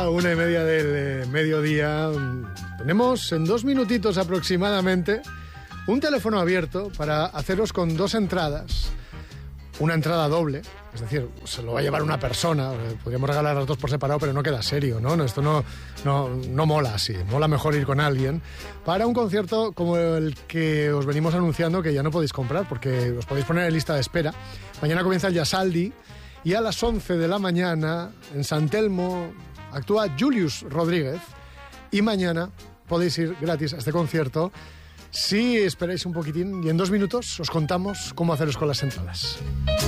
1:30 del mediodía. Tenemos en 2 minutitos aproximadamente un teléfono abierto para haceros con 2 entradas. Una entrada doble, es decir, se lo va a llevar una persona. Podríamos regalar las 2 por separado, pero no queda serio, ¿no? Esto no mola así. Mola mejor ir con alguien para un concierto como el que os venimos anunciando, que ya no podéis comprar porque os podéis poner en lista de espera. Mañana comienza el Yasaldi y a las 11 de la mañana en San Telmo actúa Julius Rodríguez y mañana podéis ir gratis a este concierto si esperáis un poquitín, y en 2 minutos os contamos cómo haceros con las entradas.